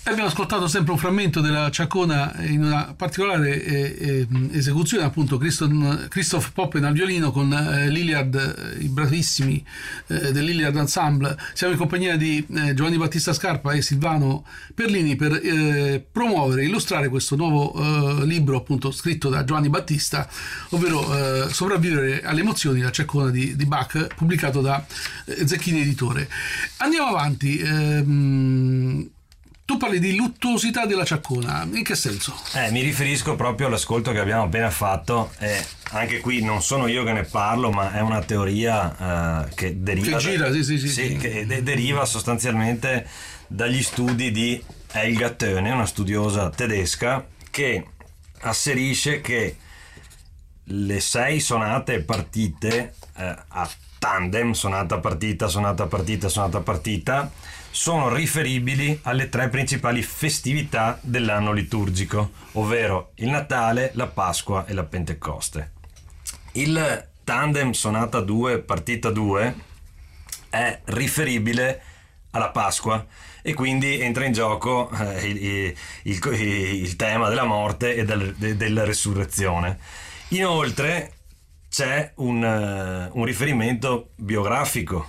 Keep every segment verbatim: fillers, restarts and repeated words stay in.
Abbiamo ascoltato sempre un frammento della Ciaccona in una particolare eh, eh, esecuzione, appunto Christon, Christoph Poppen al violino con eh, Liliard, eh, i bravissimi eh, del Liliard Ensemble. Siamo in compagnia di eh, Giovanni Battista Scarpa e Silvano Perlini per eh, promuovere e illustrare questo nuovo eh, libro, appunto scritto da Giovanni Battista, ovvero eh, Sopravvivere alle emozioni, la Ciaccona di, di Bach, pubblicato da eh, Zecchini Editore. Andiamo avanti. ehm, Tu parli di luttuosità della Ciaccona, in che senso? Eh, mi riferisco proprio all'ascolto che abbiamo appena fatto, e anche qui non sono io che ne parlo, ma è una teoria eh, che deriva Che gira, da, sì, sì, sì, sì, sì. che de- deriva sostanzialmente dagli studi di Helga Töne, una studiosa tedesca, che asserisce che le sei sonate partite eh, a tandem, sonata partita, sonata partita, sonata partita, sono riferibili alle tre principali festività dell'anno liturgico, ovvero il Natale, la Pasqua e la Pentecoste. Il tandem sonata due partita due è riferibile alla Pasqua e quindi entra in gioco eh, il, il, il, il tema della morte e del, de, della resurrezione. Inoltre c'è un, uh, un riferimento biografico.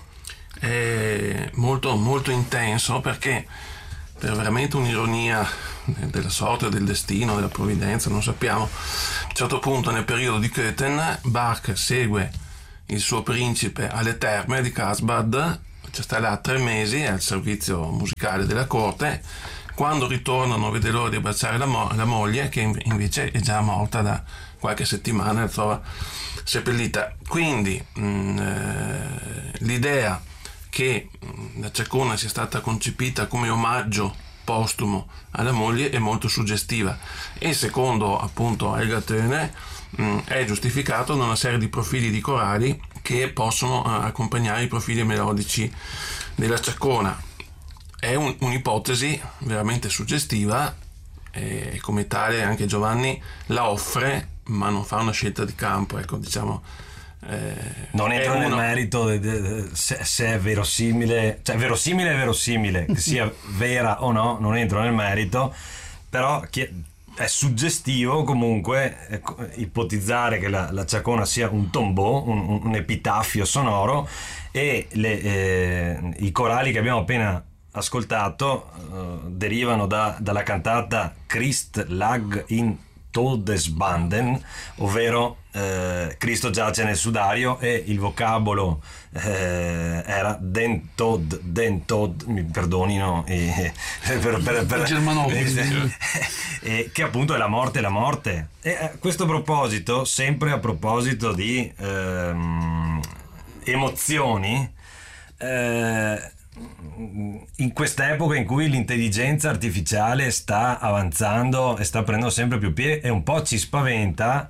È molto, molto intenso, perché per veramente un'ironia della sorte, del destino, della provvidenza, non sappiamo, a un certo punto nel periodo di Köthen Bach segue il suo principe alle terme di Karlsbad, ci sta là tre mesi al servizio musicale della corte. Quando ritornano vede l'ora di abbracciare la, mo- la moglie, che invece è già morta da qualche settimana, la trova seppellita. Quindi mh, eh, l'idea che la Ciaccona sia stata concepita come omaggio postumo alla moglie è molto suggestiva, e secondo appunto Helga Töne mh, è giustificato da una serie di profili di corali che possono uh, accompagnare i profili melodici della Ciaccona. È un, un'ipotesi veramente suggestiva, e come tale anche Giovanni la offre, ma non fa una scelta di campo, ecco, diciamo. Eh, non entro nel uno... merito de, de, de, se, se è verosimile, cioè verosimile è verosimile, che sia vera o no, non entro nel merito, però è suggestivo comunque eh, ipotizzare che la, la Ciaccona sia un tombeau, un, un epitafio sonoro, e le, eh, i corali che abbiamo appena ascoltato eh, derivano da, dalla cantata Christ lag in Todesbanden, ovvero eh, Cristo giace nel sudario, e il vocabolo eh, era den Tod, den Tod, mi perdonino eh, per, per, per, Germanofoni, eh, che appunto è la morte, la morte. E a questo proposito, sempre a proposito di ehm, emozioni, eh, in quest'epoca in cui l'intelligenza artificiale sta avanzando e sta prendendo sempre più piede e un po' ci spaventa,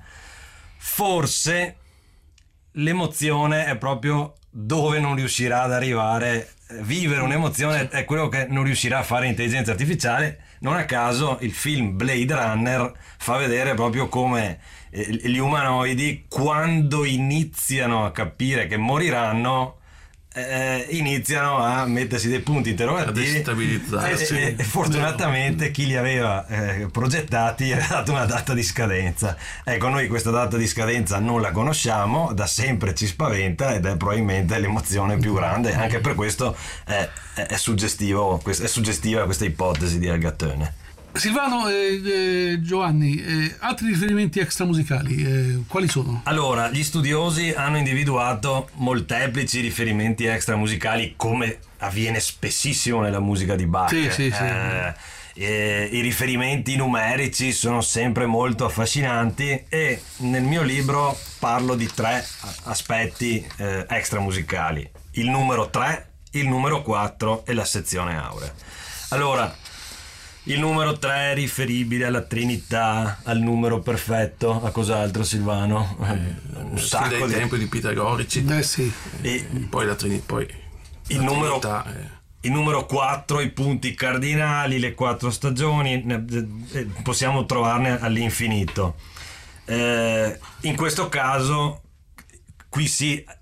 forse l'emozione è proprio dove non riuscirà ad arrivare. Vivere un'emozione è quello che non riuscirà a fare l'intelligenza artificiale. Non a caso il film Blade Runner fa vedere proprio come gli umanoidi, quando iniziano a capire che moriranno, Eh, iniziano a mettersi dei punti interrogativi, a destabilizzarsi, e, e, e fortunatamente chi li aveva eh, progettati ha dato una data di scadenza. Ecco, noi questa data di scadenza non la conosciamo, da sempre ci spaventa, ed è probabilmente l'emozione più grande. Anche per questo è, è, è suggestivo è suggestiva questa ipotesi di Helga Töne. Silvano e eh, Giovanni, eh, altri riferimenti extramusicali, eh, quali sono? Allora, gli studiosi hanno individuato molteplici riferimenti extramusicali, come avviene spessissimo nella musica di Bach. Sì, sì, sì. Eh, eh, I riferimenti numerici sono sempre molto affascinanti, e nel mio libro parlo di tre aspetti eh, extramusicali: il numero tre, il numero quattro e la sezione aurea. Allora, il numero tre è riferibile alla Trinità, al numero perfetto. A cos'altro, Silvano? Eh, un sacco dei di tempi di pitagorici. Eh sì. E poi la Trinità, poi il la numero Trinità, eh. il numero quattro, i punti cardinali, le quattro stagioni, possiamo trovarne all'infinito. Eh, in questo caso qui sì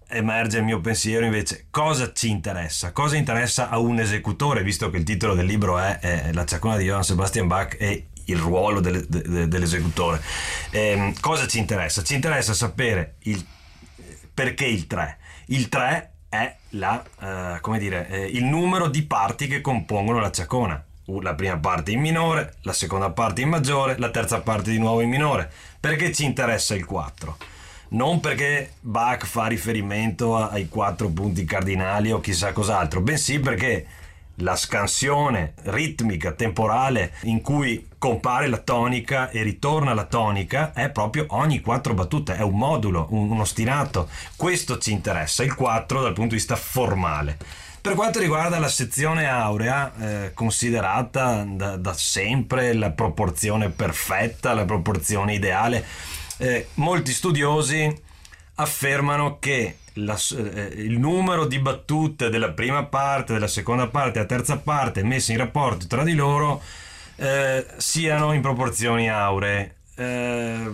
emerge il mio pensiero invece: cosa ci interessa? Cosa interessa a un esecutore, visto che il titolo del libro è, è La ciacona di Johann Sebastian Bach e il ruolo del, de, dell'esecutore. Eh, cosa ci interessa? Ci interessa sapere il, perché il tre. Il tre è la, eh, come dire, eh, il numero di parti che compongono la ciacona. La prima parte in minore, la seconda parte in maggiore, la terza parte di nuovo in minore. Perché ci interessa il quattro? Non perché Bach fa riferimento ai quattro punti cardinali o chissà cos'altro, bensì perché la scansione ritmica, temporale, in cui compare la tonica e ritorna la tonica, è proprio ogni quattro battute, è un modulo, un, un ostinato. Questo ci interessa, il quattro dal punto di vista formale. Per quanto riguarda la sezione aurea, eh, considerata da, da sempre la proporzione perfetta, la proporzione ideale, eh, molti studiosi affermano che la, eh, il numero di battute della prima parte, della seconda parte e della terza parte messe in rapporto tra di loro eh, siano in proporzioni auree. Eh,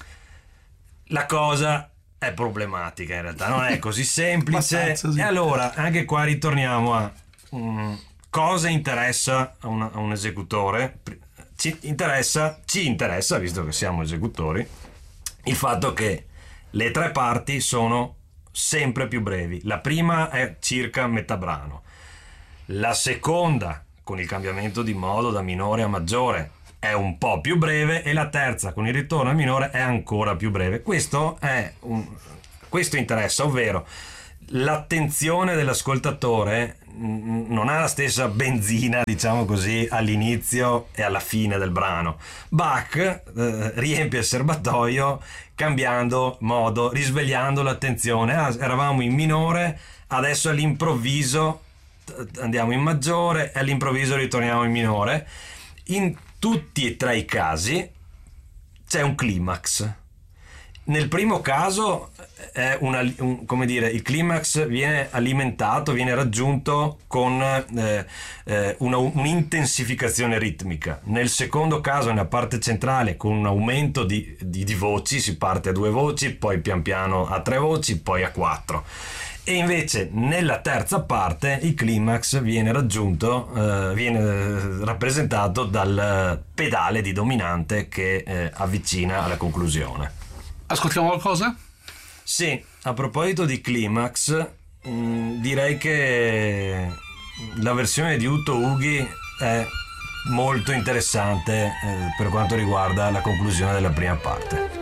la cosa è problematica, in realtà non è così semplice. Sì. E allora anche qua ritorniamo a um, cosa interessa a, una, a un esecutore. Ci interessa, ci interessa, visto che siamo esecutori, il fatto che le tre parti sono sempre più brevi. La prima è circa metà brano, la seconda, con il cambiamento di modo da minore a maggiore, è un po' più breve, e la terza, con il ritorno al minore, è ancora più breve. Questo è un, questo interessa, ovvero l'attenzione dell'ascoltatore non ha la stessa benzina, diciamo così, all'inizio e alla fine del brano. Bach eh, riempie il serbatoio cambiando modo, risvegliando l'attenzione. Ah, eravamo in minore, adesso all'improvviso andiamo in maggiore e all'improvviso ritorniamo in minore. In tutti e tre i casi c'è un climax. Nel primo caso è una, un, come dire, il climax viene alimentato, viene raggiunto con eh, eh, una, un'intensificazione ritmica. Nel secondo caso, nella parte centrale, con un aumento di, di, di voci, si parte a due voci, poi pian piano a tre voci, poi a quattro. E invece nella terza parte il climax viene raggiunto, eh, viene rappresentato dal pedale di dominante che eh, avvicina alla conclusione. Ascoltiamo qualcosa? Sì, a proposito di climax, mh, direi che la versione di Uto Ughi è molto interessante eh, per quanto riguarda la conclusione della prima parte.